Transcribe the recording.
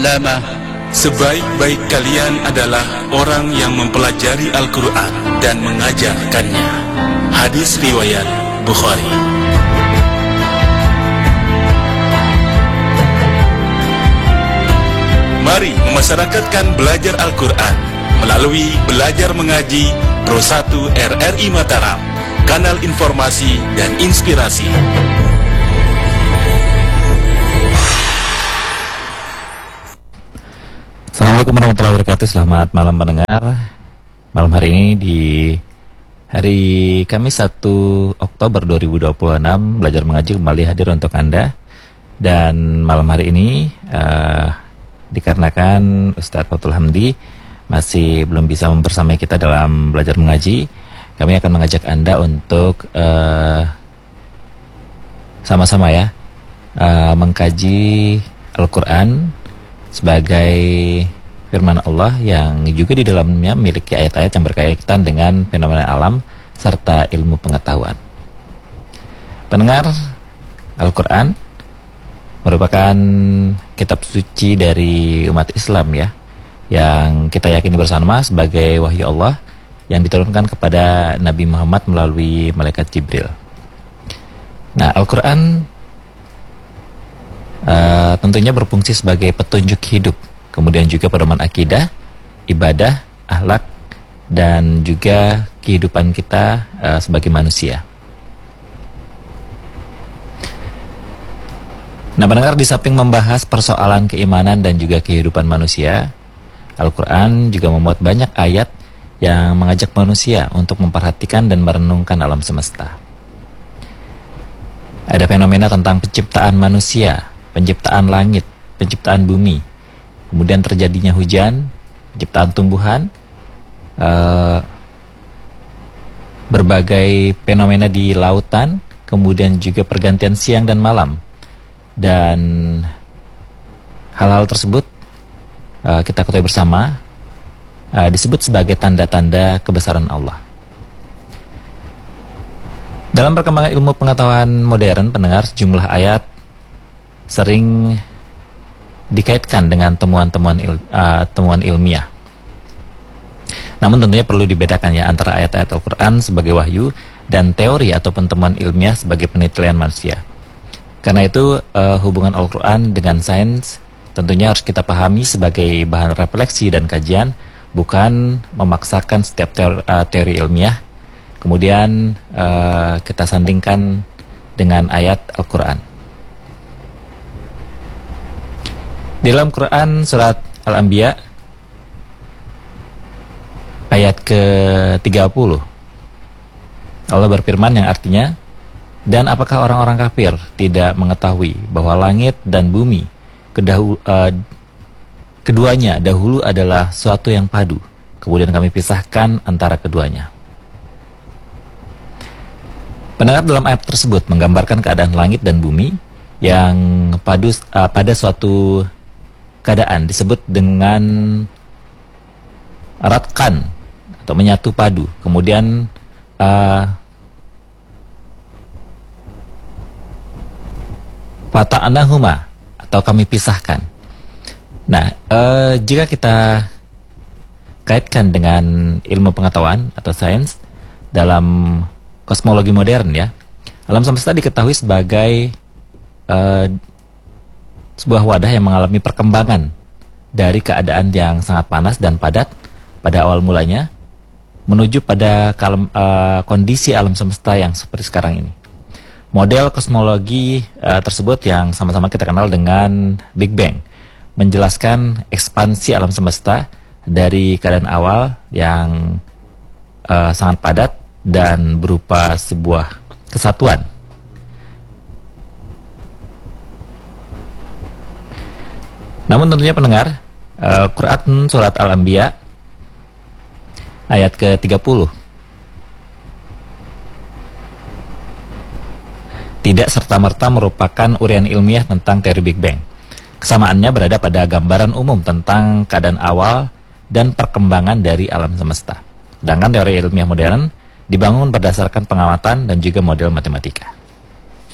Lama, sebaik-baik kalian adalah orang yang mempelajari Al-Quran dan mengajarkannya. Hadis riwayat Bukhari. Mari memasyarakatkan belajar Al-Quran melalui Belajar Mengaji Pro 1 RRI Mataram, kanal informasi dan inspirasi. Assalamualaikum warahmatullahi wabarakatuh. Selamat malam pendengar. Malam hari ini di hari Kamis 1 Oktober 2026 Belajar Mengaji kembali hadir untuk Anda. Dan malam hari ini dikarenakan Ustadz Fathul Hamdi masih belum bisa membersamai kita dalam Belajar Mengaji, kami akan mengajak Anda untuk sama-sama mengkaji Al-Quran sebagai firman Allah yang juga di dalamnya memiliki ayat-ayat yang berkaitan dengan fenomena alam serta ilmu pengetahuan. Pendengar, Al-Quran merupakan kitab suci dari umat Islam yang kita yakini bersama sebagai wahyu Allah yang diturunkan kepada Nabi Muhammad melalui malaikat Jibril. Nah, Al-Quran tentunya berfungsi sebagai petunjuk hidup, kemudian juga pedoman akidah, ibadah, akhlak, dan juga kehidupan kita sebagai manusia. Nah, pendengar, di samping membahas persoalan keimanan dan juga kehidupan manusia, Al-Quran juga memuat banyak ayat yang mengajak manusia untuk memperhatikan dan merenungkan alam semesta. Ada fenomena tentang penciptaan manusia, penciptaan langit, penciptaan bumi, kemudian terjadinya hujan, penciptaan tumbuhan, berbagai fenomena di lautan, kemudian juga pergantian siang dan malam. Dan hal-hal tersebut kita ketahui bersama disebut sebagai tanda-tanda kebesaran Allah. Dalam perkembangan ilmu pengetahuan modern, pendengar, sejumlah ayat sering dikaitkan dengan temuan ilmiah. Namun tentunya perlu dibedakan antara ayat-ayat Al-Quran sebagai wahyu dan teori ataupun temuan ilmiah sebagai penelitian manusia. Karena itu hubungan Al-Quran dengan sains tentunya harus kita pahami sebagai bahan refleksi dan kajian, bukan memaksakan setiap teori ilmiah kemudian kita sandingkan dengan ayat Al-Quran. Di dalam Quran surat Al-Anbiya ayat ke-30 Allah berfirman yang artinya, dan apakah orang-orang kafir tidak mengetahui bahwa langit dan bumi keduanya dahulu adalah suatu yang padu, kemudian kami pisahkan antara keduanya. Pendengar, dalam ayat tersebut menggambarkan keadaan langit dan bumi yang padu pada suatu keadaan disebut dengan ratkan atau menyatu padu, kemudian fata'nahuma atau kami pisahkan. Nah, jika kita kaitkan dengan ilmu pengetahuan atau sains dalam kosmologi modern alam semesta diketahui sebagai sebuah wadah yang mengalami perkembangan dari keadaan yang sangat panas dan padat pada awal mulanya menuju pada kondisi alam semesta yang seperti sekarang ini. Model kosmologi tersebut yang sama-sama kita kenal dengan Big Bang menjelaskan ekspansi alam semesta dari keadaan awal yang sangat padat dan berupa sebuah kesatuan. Namun tentunya pendengar, Quran surat Al-Anbiya ayat ke-30 tidak serta-merta merupakan uraian ilmiah tentang teori Big Bang. Kesamaannya berada pada gambaran umum tentang keadaan awal dan perkembangan dari alam semesta. Sedangkan teori ilmiah modern dibangun berdasarkan pengamatan dan juga model matematika.